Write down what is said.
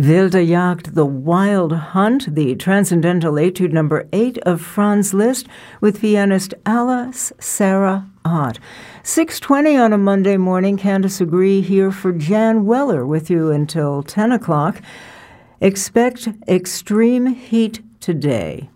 Wilde Jagd, The Wild Hunt, the Transcendental Etude number 8 of Franz Liszt with pianist Alice Sarah Ott. 6:20 on a Monday morning. Candace Agree here for Jan Weller with you until 10 o'clock. Expect extreme heat today.